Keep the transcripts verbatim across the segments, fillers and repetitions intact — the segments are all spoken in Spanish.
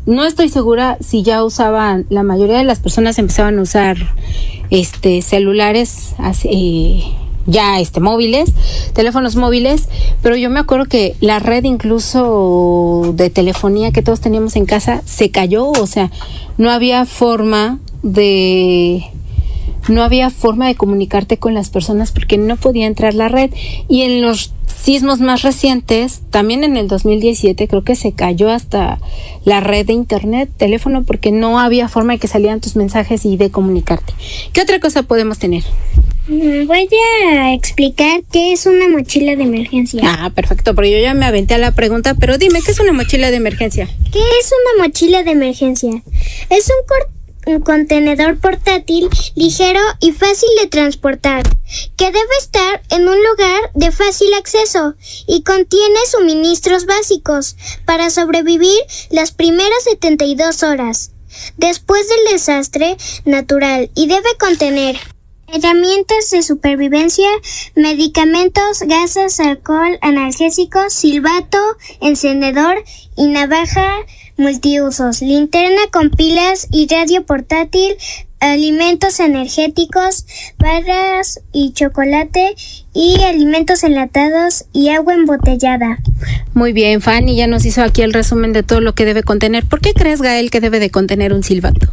no estoy segura si ya usaban, la mayoría de las personas empezaban a usar este celulares así, ya este móviles, teléfonos móviles, pero yo me acuerdo que la red incluso de telefonía que todos teníamos en casa se cayó, o sea, no había forma de no había forma de comunicarte con las personas porque no podía entrar la red. Y en los sismos más recientes, también en el dos mil diecisiete, creo que se cayó hasta la red de internet, teléfono, porque no había forma de que salieran tus mensajes y de comunicarte. ¿Qué otra cosa podemos tener? Voy a explicar qué es una mochila de emergencia. Ah, perfecto, porque yo ya me aventé a la pregunta, pero dime, ¿qué es una mochila de emergencia? ¿Qué es una mochila de emergencia? Es un corte un contenedor portátil, ligero y fácil de transportar, que debe estar en un lugar de fácil acceso y contiene suministros básicos para sobrevivir las primeras setenta y dos horas después del desastre natural y debe contener herramientas de supervivencia, medicamentos, gases, alcohol, analgésicos, silbato, encendedor y navaja multiusos, linterna con pilas y radio portátil, alimentos energéticos, barras y chocolate y alimentos enlatados y agua embotellada. Muy bien, Fanny ya nos hizo aquí el resumen de todo lo que debe contener. ¿Por qué crees, Gael, que debe de contener un silbato?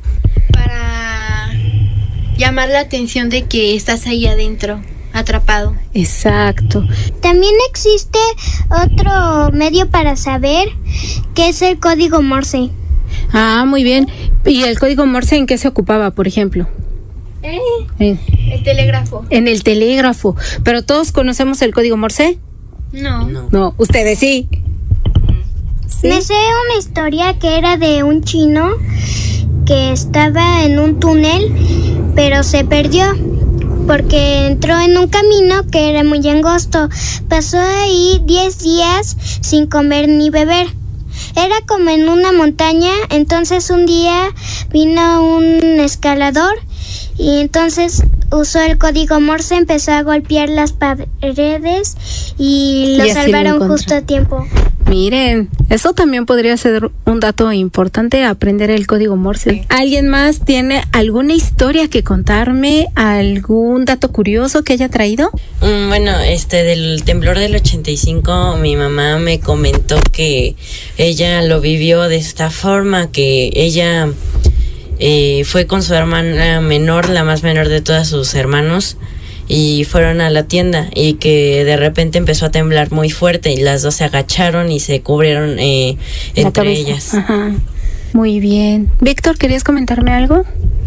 Para llamar la atención de que estás ahí adentro, atrapado. Exacto. También existe otro medio para saber qué es el código Morse. Ah, muy bien. ¿Y el código Morse en qué se ocupaba, por ejemplo? Eh, eh. El telégrafo. En el telégrafo. ¿Pero todos conocemos el código Morse? No. No, no. Ustedes sí. ¿Sí? Me sé una historia que era de un chino que estaba en un túnel, pero se perdió porque entró en un camino que era muy angosto. Pasó ahí diez días sin comer ni beber. Era como en una montaña. Entonces un día vino un escalador y entonces usó el código Morse, empezó a golpear las paredes y lo y salvaron lo justo a tiempo. Miren, eso también podría ser un dato importante, aprender el código Morse. Sí. ¿Alguien más tiene alguna historia que contarme? ¿Algún dato curioso que haya traído? Mm, bueno, este del temblor del ochenta y cinco, mi mamá me comentó que ella lo vivió de esta forma, que ella eh, fue con su hermana menor, la más menor de todos sus hermanos, y fueron a la tienda y que de repente empezó a temblar muy fuerte y las dos se agacharon y se cubrieron eh, entre cabeza. ellas. Ajá. Muy bien. Víctor, ¿querías comentarme algo? Uh,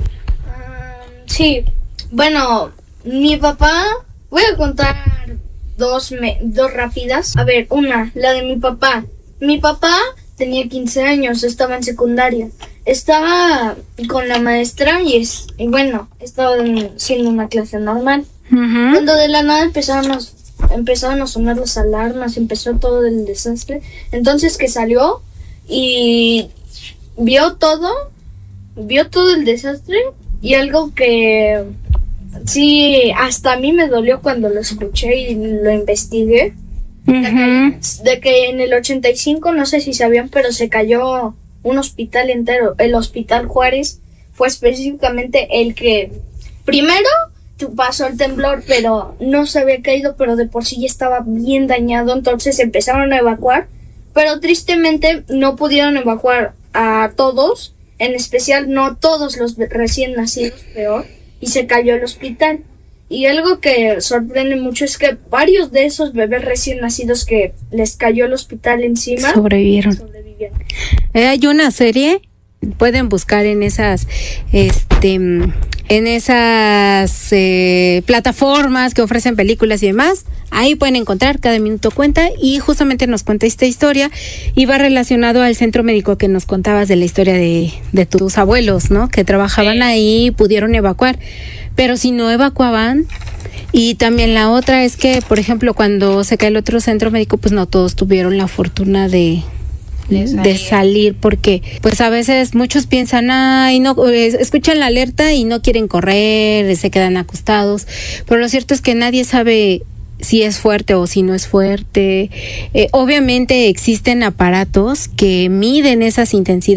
sí, bueno, mi papá, voy a contar dos, me, dos rápidas. A ver, una, la de mi papá. Mi papá tenía quince años, estaba en secundaria. Estaba con la maestra y, es, y bueno, estaba haciendo una clase normal. Uh-huh. Cuando de la nada empezaron a, empezaron a sonar las alarmas, empezó todo el desastre. Entonces que salió y vio todo, vio todo el desastre y algo que sí, hasta a mí me dolió cuando lo escuché y lo investigué. Uh-huh. de, que, de que en el ochenta y cinco, no sé si sabían, pero se cayó un hospital entero. El Hospital Juárez fue específicamente el que primero pasó el temblor, pero no se había caído, pero de por sí ya estaba bien dañado. Entonces empezaron a evacuar, pero tristemente no pudieron evacuar a todos, en especial no todos los recién nacidos, peor, y se cayó el hospital. Y algo que sorprende mucho es que varios de esos bebés recién nacidos que les cayó el hospital encima sobrevivieron. sobrevivieron. Eh, hay una serie, pueden buscar en esas este en esas eh, plataformas que ofrecen películas y demás. Ahí pueden encontrar Cada Minuto Cuenta, y justamente nos cuenta esta historia y va relacionado al centro médico que nos contabas de la historia de, de tus abuelos, ¿no? Que trabajaban sí. ahí y pudieron evacuar. Pero si no evacuaban, y también la otra es que, por ejemplo, cuando se cae el otro centro médico, pues no todos tuvieron la fortuna de... De salir. de salir, porque pues a veces muchos piensan, ay, no, escuchan la alerta y no quieren correr, se quedan acostados, pero lo cierto es que nadie sabe si es fuerte o si no es fuerte. Eh, obviamente existen aparatos que miden esas intensidades